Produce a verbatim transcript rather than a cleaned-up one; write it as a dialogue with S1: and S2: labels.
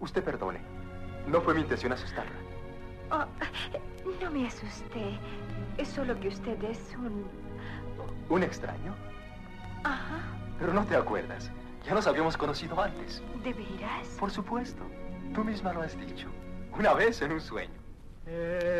S1: Usted perdone. No fue mi intención asustarla.
S2: Oh, no me asusté. Es solo que usted es un...
S1: ¿Un extraño?
S2: Ajá.
S1: Pero no te acuerdas. Ya nos habíamos conocido antes.
S2: ¿De veras?
S1: Por supuesto. Tú misma lo has dicho. Una vez en un sueño. Eh...